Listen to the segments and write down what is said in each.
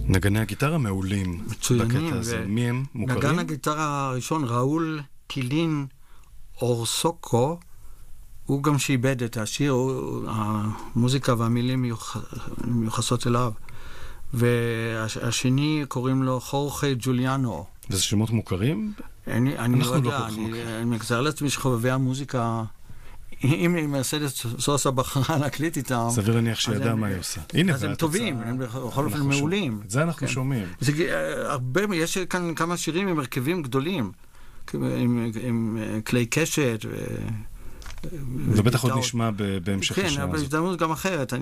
נגני הגיטרה מעולים בקטע הזה. מי הם מוכרים? נגן הגיטרה הראשון, ראול קילין אורסוקו, הוא גם שאיבד את השיר, המוזיקה והמילים מיוחסות אליו. והשני קוראים לו חורכה ג'וליאנו. וזה שמות מוכרים? אני לא יודע, אני מגזר לעצמי שחובבי המוזיקה, אם מרסדס סוסה בחרה להקליט איתם, סביר להניח שידע מה היא עושה. אז הם טובים, הם בכל אופן מעולים. את זה אנחנו שומעים. יש כאן כמה שירים עם הרכבים גדולים, עם כלי קשת, זה בטח עוד נשמע בהמשך השעה הזאת. כן, אבל הזדמנות גם אחרת.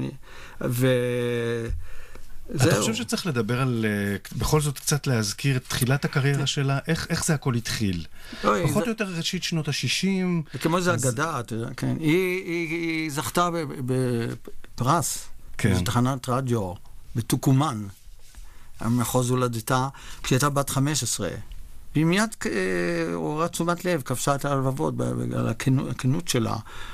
אתה חושב שצריך לדבר על, בכל זאת קצת להזכיר את תחילת הקריירה שלה, איך זה הכל התחיל? פחות או יותר ראשית שנות ה-60. כמו זה אגדה, כן. היא זכתה בפרס, בתחנת רדיו, בטוקומן, המחוז הולדתה, כשהיא הייתה בת 15. והיא מיד עוררה תשומת לב, כבשה את הלבבות בגלל הכנות שלה,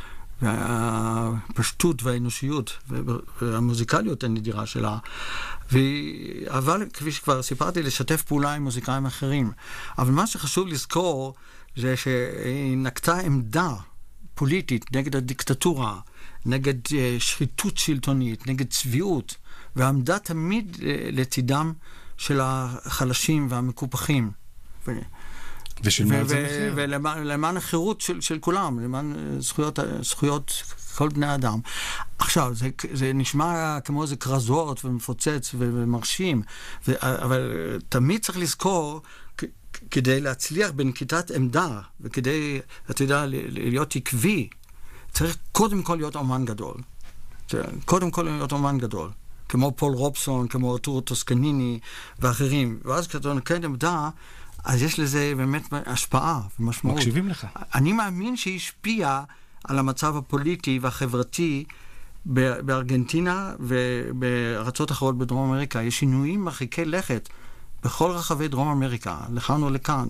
והפשטות והאנושיות והמוזיקליות הנדירה שלה. אבל כפי שכבר סיפרתי, לשתף פעולה עם מוזיקאים אחרים. אבל מה שחשוב לזכור זה שהיא נקטה עמדה פוליטית נגד הדיקטטורה, נגד שחיתות שלטונית, נגד צביעות, ועמדה תמיד לצידם של החלשים והמקופחים. ולמען החירות של כולם, למען זכויות כל בני האדם. עכשיו, זה נשמע כמו איזה קרזות ומפוצץ ומרשים, אבל תמיד צריך לזכור, כדי להצליח בנקיטת עמדה, וכדי, אתה יודע, להיות עקבי, צריך קודם כל להיות אומן גדול. קודם כל להיות אומן גדול. כמו פול רובסון, כמו ארתורו טוסקניני ואחרים. ואז כשאתה נקט עמדה, אז יש לזה באמת השפעה ומשמעות. מקשיבים לך. אני מאמין שהיא השפיעה על המצב הפוליטי והחברתי בארגנטינה ובארצות אחרות בדרום אמריקה. יש שינויים מרחיקי לכת בכל רחבי דרום אמריקה, לכאן או לכאן.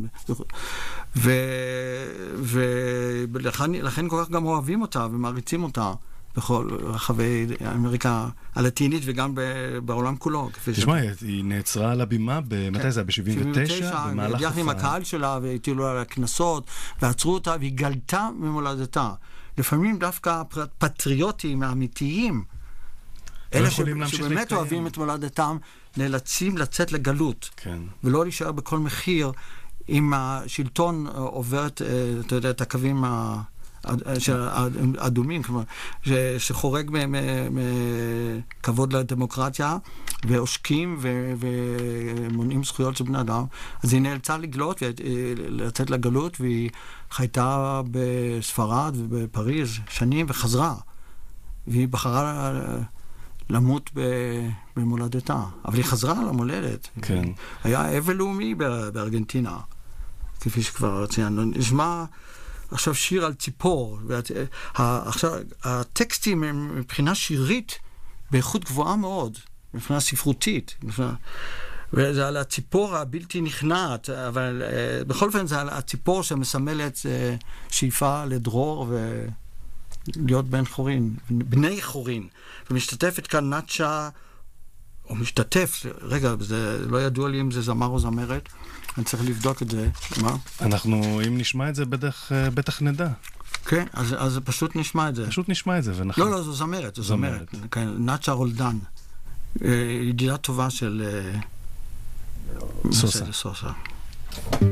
ולכן כל כך גם אוהבים אותה ומעריצים אותה בכל רחבי אמריקה הלטינית וגם בעולם כולו. תשמע, היא נעצרה על הבימה, מתי זה היה? ב-79? במהלך יחד עם הקהל שלה, והטילו על הכנסות, ועצרו אותה, והיא גלתה ממולדתה. לפעמים דווקא פטריוטים האמיתיים, אלה שבאמת אוהבים את מולדתם, נאלצים לצאת לגלות, ולא להישאר בכל מחיר, אם השלטון עובר את הקווים אדומים, שחורג מכבוד לדמוקרטיה, ועושקים ומונעים זכויות של בני אדם. אז היא נאלצה לגלות ולצאת לגלות, והיא חייתה בספרד ובפריז שנים וחזרה. והיא בחרה למות במולדתה. אבל היא חזרה למולדת. כן. היה אבל לאומי בארגנטינה, כפי שכבר ציינו. נשמע עכשיו שיר על ציפור, עכשיו הטקסטים הם מבחינה שירית באיכות גבוהה מאוד, מבחינה ספרותית, וזה על הציפור הבלתי נכנעת, אבל בכל אופן זה על הציפור שמסמלת שאיפה לדרור ולהיות בן חורין, בני חורין, ומשתתפת כאן נאצ'ה, או משתתף, רגע, זה לא ידוע לי אם זה זמר או זמרת, אני צריך לבדוק את זה. מה? אנחנו, אם נשמע את זה, בטח נדע. כן, אז פשוט נשמע את זה. פשוט נשמע את זה, ונחם. לא, זו זמרת, זו זמרת. נאצ'ה רולדן. ידידה טובה של סוסה.